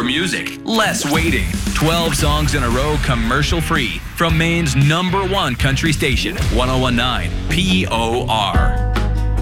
music, less waiting. 12 songs in a row commercial-free from Maine's #1 country station, 1019 POR.